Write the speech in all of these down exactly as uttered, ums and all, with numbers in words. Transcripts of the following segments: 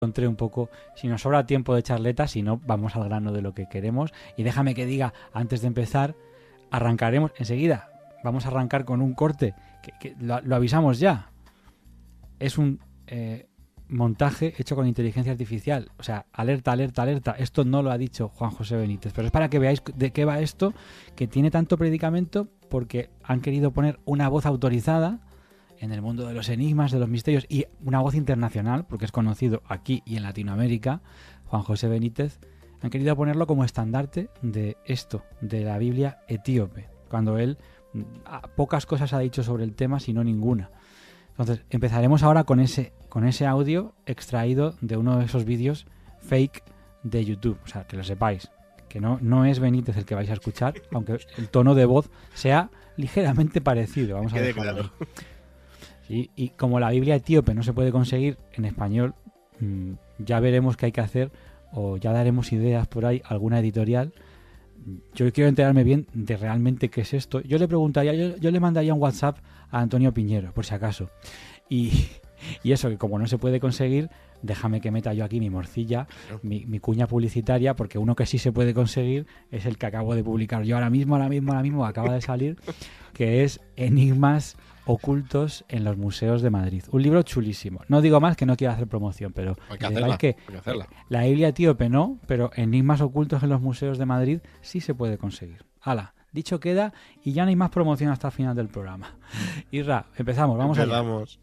encontré un poco, si nos sobra tiempo de charleta, si no, vamos al grano de lo que queremos. Y déjame que diga, antes de empezar, arrancaremos enseguida. Vamos a arrancar con un corte, que, que lo, lo avisamos ya. Es un eh, montaje hecho con inteligencia artificial. O sea, alerta, alerta, alerta. Esto no lo ha dicho Juan José Benítez, pero es para que veáis de qué va esto, que tiene tanto predicamento porque han querido poner una voz autorizada en el mundo de los enigmas, de los misterios, y una voz internacional, porque es conocido aquí y en Latinoamérica, Juan José Benítez. Han querido ponerlo como estandarte de esto, de la Biblia etíope, cuando él pocas cosas ha dicho sobre el tema, sino ninguna. Entonces, empezaremos ahora con ese, con ese audio extraído de uno de esos vídeos fake de YouTube. O sea, que lo sepáis, que no, no es Benítez el que vais a escuchar, aunque el tono de voz sea ligeramente parecido. Vamos a dejarlo claro. Sí, y como la Biblia etíope no se puede conseguir en español, mmm, ya veremos qué hay que hacer, o ya daremos ideas por ahí, alguna editorial. Yo quiero enterarme bien de realmente qué es esto. Yo le preguntaría, yo, yo le mandaría un WhatsApp a Antonio Piñero, por si acaso. Y, y eso, que como no se puede conseguir, déjame que meta yo aquí mi morcilla, mi, mi cuña publicitaria, porque uno que sí se puede conseguir es el que acabo de publicar yo ahora mismo, ahora mismo, ahora mismo, acaba de salir, que es Enigmas ocultos en los museos de Madrid. Un libro chulísimo. No digo más, que no quiero hacer promoción, pero hay que hacerla, que hay que hacerla. La Biblia etíope no, pero Enigmas ocultos en los museos de Madrid sí se puede conseguir. Hala, dicho queda, y ya no hay más promoción hasta el final del programa. Isra, empezamos, vamos allá. Empezamos.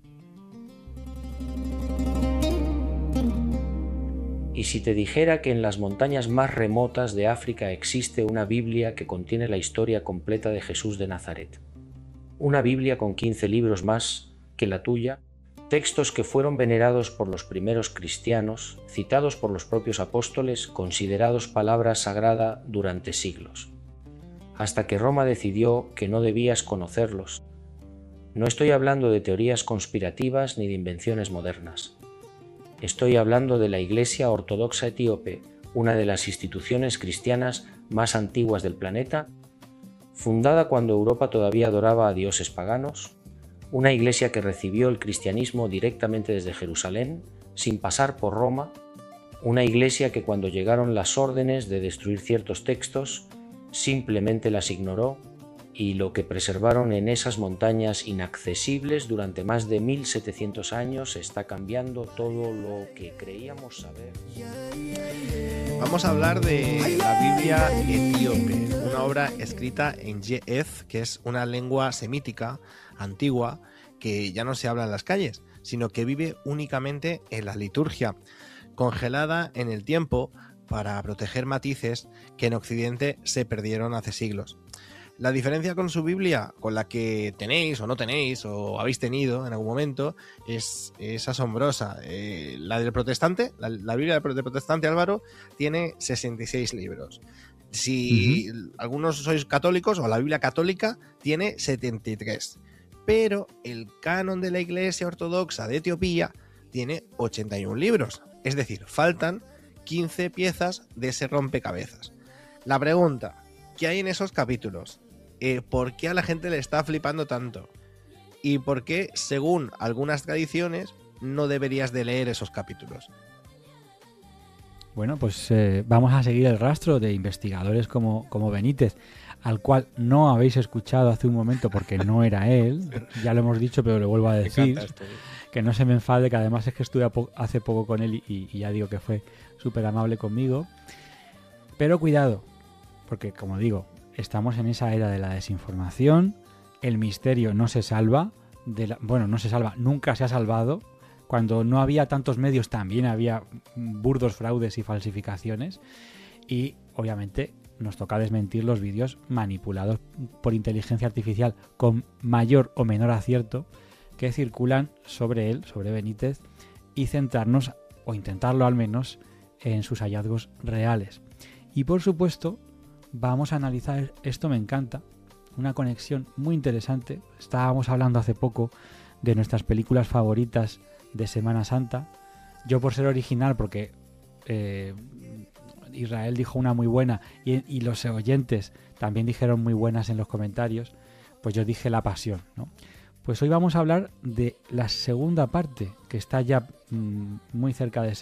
Y si te dijera que en las montañas más remotas de África existe una Biblia que contiene la historia completa de Jesús de Nazaret. Una Biblia con quince libros más que la tuya, textos que fueron venerados por los primeros cristianos, citados por los propios apóstoles, considerados palabra sagrada durante siglos, hasta que Roma decidió que no debías conocerlos. No estoy hablando de teorías conspirativas ni de invenciones modernas. Estoy hablando de la Iglesia Ortodoxa Etíope, una de las instituciones cristianas más antiguas del planeta, fundada cuando Europa todavía adoraba a dioses paganos, una iglesia que recibió el cristianismo directamente desde Jerusalén, sin pasar por Roma, una iglesia que cuando llegaron las órdenes de destruir ciertos textos, simplemente las ignoró, y lo que preservaron en esas montañas inaccesibles durante más de mil setecientos años está cambiando todo lo que creíamos saber. Vamos a hablar de la Biblia etíope, una obra escrita en Ge'ez, que es una lengua semítica antigua que ya no se habla en las calles, sino que vive únicamente en la liturgia, congelada en el tiempo para proteger matices que en Occidente se perdieron hace siglos. La diferencia con su Biblia, con la que tenéis o no tenéis o habéis tenido en algún momento, es, es asombrosa. Eh, la del protestante, la, la Biblia del protestante, Álvaro, tiene sesenta y seis libros. Si uh-huh. algunos sois católicos, o la Biblia católica tiene setenta y tres. Pero el canon de la Iglesia Ortodoxa de Etiopía tiene ochenta y uno libros. Es decir, faltan quince piezas de ese rompecabezas. La pregunta, ¿qué hay en esos capítulos? Eh, ¿Por qué a la gente le está flipando tanto? ¿Y por qué, según algunas tradiciones, no deberías de leer esos capítulos? Bueno, pues eh, vamos a seguir el rastro de investigadores como, como Benítez, al cual no habéis escuchado hace un momento porque no era él. Ya lo hemos dicho, pero lo vuelvo a decir. Que no se me enfade, que además es que estuve po- hace poco con él y, y ya digo que fue súper amable conmigo. Pero cuidado, porque como digo, estamos en esa era de la desinformación, el misterio no se salva, de la, bueno, no se salva, nunca se ha salvado. Cuando no había tantos medios también había burdos fraudes y falsificaciones, y obviamente nos toca desmentir los vídeos manipulados por inteligencia artificial con mayor o menor acierto que circulan sobre él, sobre Benítez, y centrarnos, o intentarlo al menos, en sus hallazgos reales. Y por supuesto vamos a analizar, esto me encanta, una conexión muy interesante. Estábamos hablando hace poco de nuestras películas favoritas de Semana Santa. Yo por ser original, porque eh, Israel dijo una muy buena y, y los oyentes también dijeron muy buenas en los comentarios, pues yo dije La Pasión, ¿no? Pues hoy vamos a hablar de la segunda parte, que está ya mmm, muy cerca de